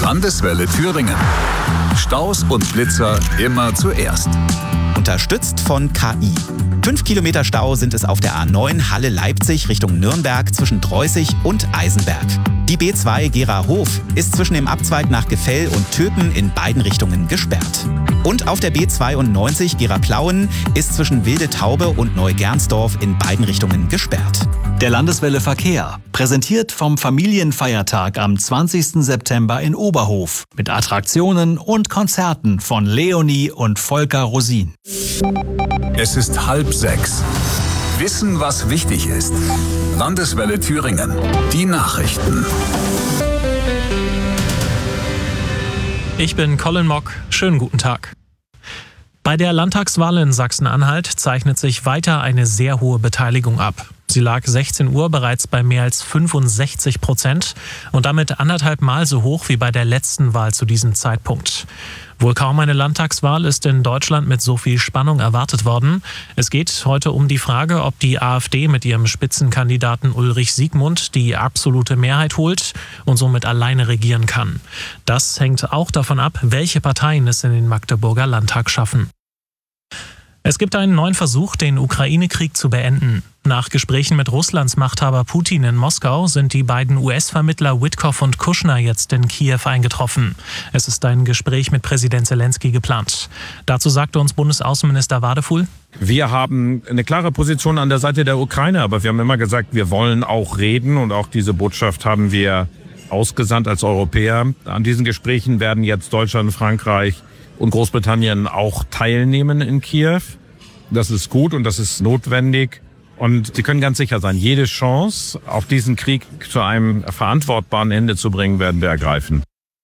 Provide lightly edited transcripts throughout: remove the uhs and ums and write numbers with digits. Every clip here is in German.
Landeswelle Thüringen. Staus und Blitzer immer zuerst. Unterstützt von KI. 5 Kilometer Stau sind es auf der A9 Halle-Leipzig Richtung Nürnberg zwischen Dreußig und Eisenberg. Die B2 Gera-Hof ist zwischen dem Abzweig nach Gefell und Töpen in beiden Richtungen gesperrt. Und auf der B92 Gera-Plauen ist zwischen Wilde Taube und Neugernsdorf in beiden Richtungen gesperrt. Der Landeswelle Verkehr, präsentiert vom Familienfeiertag am 20. September in Oberhof mit Attraktionen und Konzerten von Leonie und Volker Rosin. Es ist 5:30. Wissen, was wichtig ist. Landeswelle Thüringen. Die Nachrichten. Ich bin Colin Mock. Schönen guten Tag. Bei der Landtagswahl in Sachsen-Anhalt zeichnet sich weiter eine sehr hohe Beteiligung ab. Sie lag 16 Uhr bereits bei mehr als 65% und damit 1,5 Mal so hoch wie bei der letzten Wahl zu diesem Zeitpunkt. Wohl kaum eine Landtagswahl ist in Deutschland mit so viel Spannung erwartet worden. Es geht heute um die Frage, ob die AfD mit ihrem Spitzenkandidaten Ulrich Siegmund die absolute Mehrheit holt und somit alleine regieren kann. Das hängt auch davon ab, welche Parteien es in den Magdeburger Landtag schaffen. Es gibt einen neuen Versuch, den Ukraine-Krieg zu beenden. Nach Gesprächen mit Russlands Machthaber Putin in Moskau sind die beiden US-Vermittler Witkoff und Kushner jetzt in Kiew eingetroffen. Es ist ein Gespräch mit Präsident Zelensky geplant. Dazu sagte uns Bundesaußenminister Wadefuhl: Wir haben eine klare Position an der Seite der Ukraine, aber wir haben immer gesagt, wir wollen auch reden und auch diese Botschaft haben wir ausgesandt als Europäer. An diesen Gesprächen werden jetzt Deutschland, Frankreich und Großbritannien auch teilnehmen in Kiew. Das ist gut und das ist notwendig. Und Sie können ganz sicher sein, jede Chance, auch diesen Krieg zu einem verantwortbaren Ende zu bringen, werden wir ergreifen.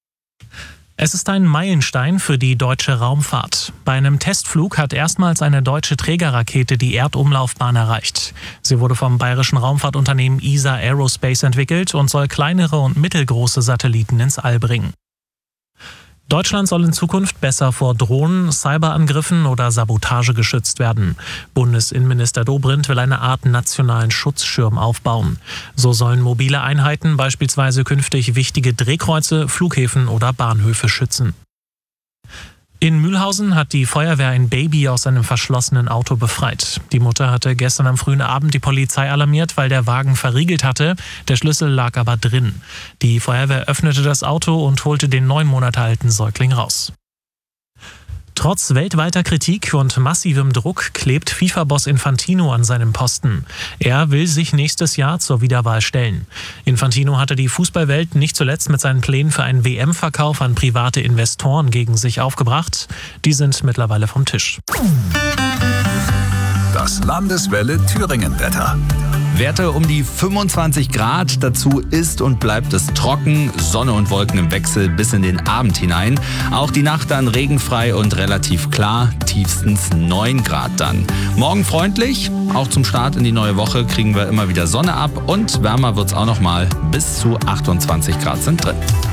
Es ist ein Meilenstein für die deutsche Raumfahrt. Bei einem Testflug hat erstmals eine deutsche Trägerrakete die Erdumlaufbahn erreicht. Sie wurde vom bayerischen Raumfahrtunternehmen ESA Aerospace entwickelt und soll kleinere und mittelgroße Satelliten ins All bringen. Deutschland soll in Zukunft besser vor Drohnen, Cyberangriffen oder Sabotage geschützt werden. Bundesinnenminister Dobrindt will eine Art nationalen Schutzschirm aufbauen. So sollen mobile Einheiten beispielsweise künftig wichtige Drehkreuze, Flughäfen oder Bahnhöfe schützen. In Mühlhausen hat die Feuerwehr ein Baby aus einem verschlossenen Auto befreit. Die Mutter hatte gestern am frühen Abend die Polizei alarmiert, weil der Wagen verriegelt hatte. Der Schlüssel lag aber drin. Die Feuerwehr öffnete das Auto und holte den 9 Monate alten Säugling raus. Trotz weltweiter Kritik und massivem Druck klebt FIFA-Boss Infantino an seinem Posten. Er will sich nächstes Jahr zur Wiederwahl stellen. Infantino hatte die Fußballwelt nicht zuletzt mit seinen Plänen für einen WM-Verkauf an private Investoren gegen sich aufgebracht. Die sind mittlerweile vom Tisch. Das Landeswelle Thüringen-Wetter. Werte um die 25 Grad, dazu ist und bleibt es trocken, Sonne und Wolken im Wechsel bis in den Abend hinein. Auch die Nacht dann regenfrei und relativ klar, tiefstens 9 Grad dann. Morgen freundlich, auch zum Start in die neue Woche kriegen wir immer wieder Sonne ab und wärmer wird's auch noch mal, bis zu 28 Grad sind drin.